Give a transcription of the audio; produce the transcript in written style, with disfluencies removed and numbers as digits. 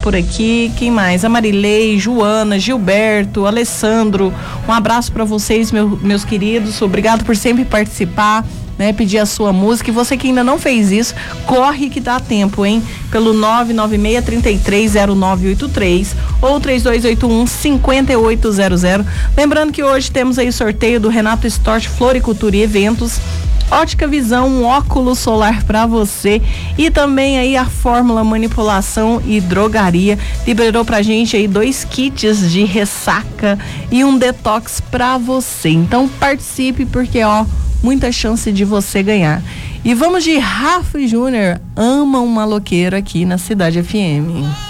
por aqui. Quem mais? A Marilei, Joana, Gilberto, Alessandro. Um abraço para vocês, meus queridos. Obrigado por sempre participar, né? Pedir a sua música. E você que ainda não fez isso, corre que dá tempo, hein? Pelo 996-330983 ou 3281-5800. Lembrando que hoje temos aí sorteio do Renato Stort Floricultura e Eventos, Ótica Visão, um óculos solar para você, e também aí a Fórmula Manipulação e Drogaria liberou pra gente aí 2 kits de ressaca e um detox para você. Então participe, porque muita chance de você ganhar. E vamos de Rafa Júnior, Ama um Maloqueiro, aqui na Cidade FM.